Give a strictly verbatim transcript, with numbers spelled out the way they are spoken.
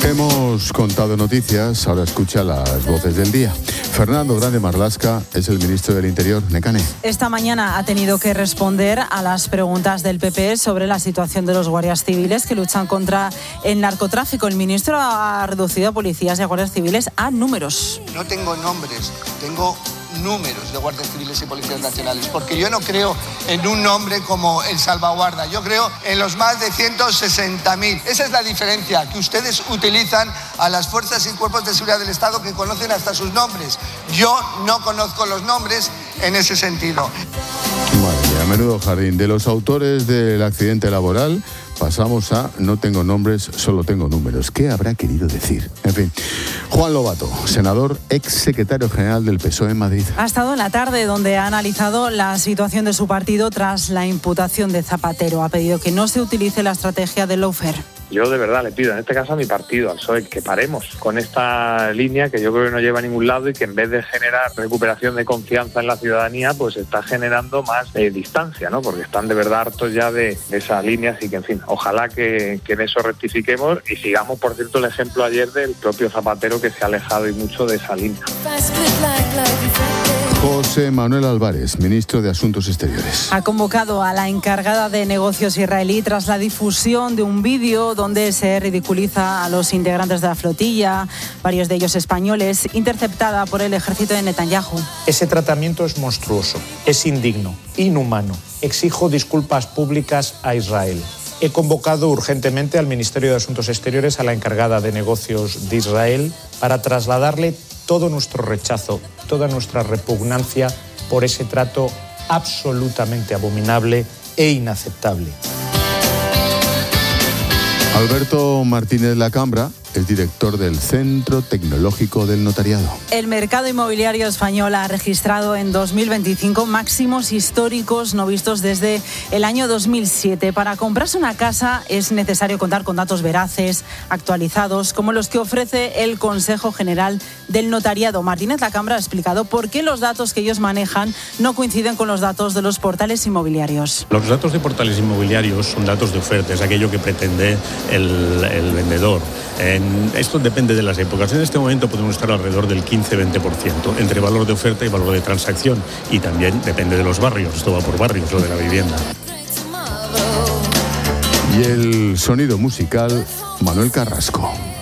Hemos contado noticias, ahora escucha las voces del día. Fernando Grande Marlaska es el ministro del Interior. Necane. Esta mañana ha tenido que responder a las preguntas del P P sobre la situación de los guardias civiles que luchan contra el narcotráfico. El ministro ha reducido a policías y a guardias civiles a números. No tengo nombres, tengo números de guardias civiles y policías nacionales, porque yo no creo en un nombre como el salvaguarda, yo creo en los más de ciento sesenta mil. Esa es la diferencia, que ustedes utilizan a las fuerzas y cuerpos de seguridad del Estado que conocen hasta sus nombres. Yo no conozco los nombres en ese sentido. Madre mía, menudo jardín. De los autores del accidente laboral pasamos a no tengo nombres, solo tengo números. ¿Qué habrá querido decir? En fin, Juan Lobato, senador, ex secretario general del P S O E en Madrid. Ha estado en la tarde donde ha analizado la situación de su partido tras la imputación de Zapatero. Ha pedido que no se utilice la estrategia del lawfare. Yo de verdad le pido, en este caso a mi partido, al P S O E, que paremos con esta línea que yo creo que no lleva a ningún lado y que en vez de generar recuperación de confianza en la ciudadanía, pues está generando más eh, distancia, ¿no? Porque están de verdad hartos ya de, de esa línea, así que en fin, ojalá que, que en eso rectifiquemos y sigamos, por cierto, el ejemplo ayer del propio Zapatero, que se ha alejado y mucho de esa línea. José Manuel Álvarez, ministro de Asuntos Exteriores. Ha convocado a la encargada de negocios israelí tras la difusión de un vídeo donde se ridiculiza a los integrantes de la flotilla, varios de ellos españoles, interceptada por el ejército de Netanyahu. Ese tratamiento es monstruoso, es indigno, inhumano. Exijo disculpas públicas a Israel. He convocado urgentemente al Ministerio de Asuntos Exteriores a la encargada de negocios de Israel para trasladarle todo nuestro rechazo, toda nuestra repugnancia por ese trato absolutamente abominable e inaceptable. Alberto Martínez Lacambra es director del Centro Tecnológico del Notariado. El mercado inmobiliario español ha registrado en dos mil veinticinco máximos históricos no vistos desde el año dos mil siete. Para comprarse una casa es necesario contar con datos veraces, actualizados, como los que ofrece el Consejo General del Notariado. Martínez Lacambra ha explicado por qué los datos que ellos manejan no coinciden con los datos de los portales inmobiliarios. Los datos de portales inmobiliarios son datos de oferta, es aquello que pretende el, el vendedor. En, esto depende de las épocas. En este momento podemos estar alrededor del quince a veinte por ciento entre valor de oferta y valor de transacción. Y también depende de los barrios. Esto va por barrios, lo de la vivienda. Y el sonido musical, Manuel Carrasco.